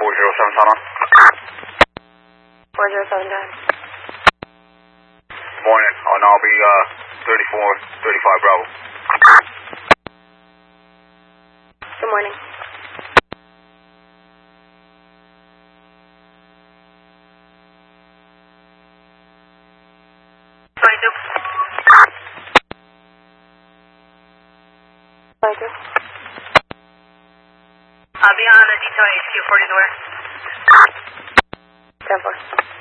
407 sign on. 407 done. Morning. And I'll be 3435 Bravo. Good morning. I'll be on the detail HQ 40 door. 10-4.